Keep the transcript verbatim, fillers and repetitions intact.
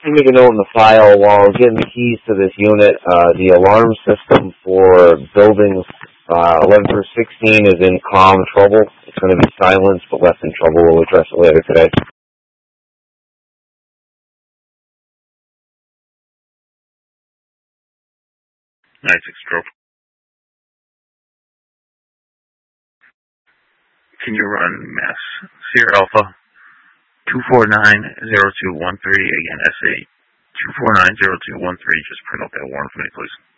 make a note in the file while getting the keys to this unit. Uh, the alarm system for buildings uh, eleven through sixteen is in calm trouble. It's going to be silenced but left in trouble. We'll address it later today. nine six stroke. Can you run Mass Sierra Alpha two four nine zero two one three, again S A two four nine zero two one three, just print out that warrant for me, please.